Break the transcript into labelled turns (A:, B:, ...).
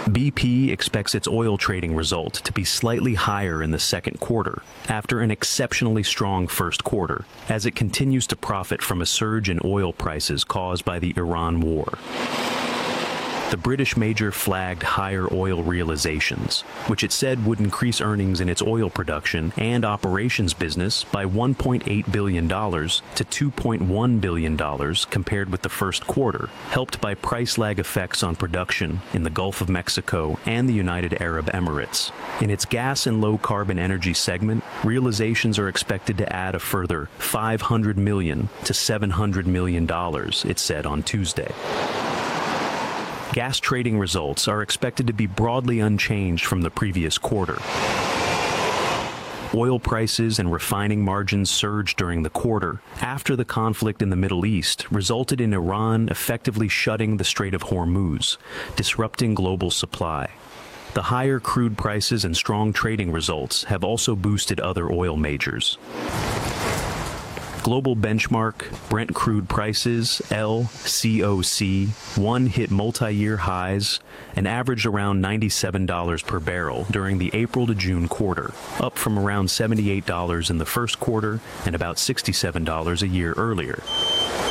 A: BP expects its oil trading result to be slightly higher in the second quarter, after an exceptionally strong first quarter, as it continues to profit from a surge in oil prices caused by the Iran war. The British major flagged higher oil realizations, which it said would increase earnings in its oil production and operations business by $1.8 billion to $2.1 billion compared with the first quarter, helped by price lag effects on production in the Gulf of Mexico and the United Arab Emirates. In its gas and low-carbon energy segment, realizations are expected to add a further $500 million to $700 million, it said on Tuesday. Gas trading results are expected to be broadly unchanged from the previous quarter. Oil prices and refining margins surged during the quarter after the conflict in the Middle East resulted in Iran effectively shutting the Strait of Hormuz, disrupting global supply. The higher crude prices and strong trading results have also boosted other oil majors. Global benchmark Brent crude prices, LCOC, hit multi-year highs and averaged around $97 per barrel during the April to June quarter, up from around $78 in the first quarter and about $67 a year earlier.